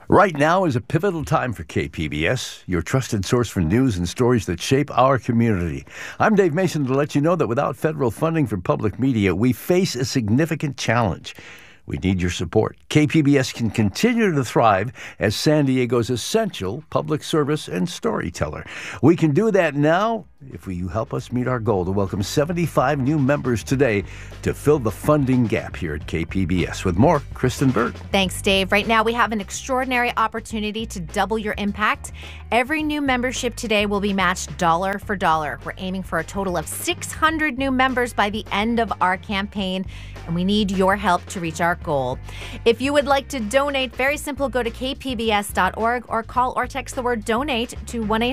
Right now is a pivotal time for KPBS, your trusted source for news and stories that shape our community. I'm Dave Mason to let you know that without federal funding for public media, we face a significant challenge. We need your support. KPBS can continue to thrive as San Diego's essential public service and storyteller. We can do that now if you help us meet our goal to welcome 75 new members today to fill the funding gap here at KPBS. With more, Kristen Burt. Thanks, Dave. Right now, we have an extraordinary opportunity to double your impact. Every new membership today will be matched dollar for dollar. We're aiming for a total of 600 new members by the end of our campaign, and we need your help to reach our goal. If you would like to donate, very simple, go to kpbs.org or call or text the word donate to 1-800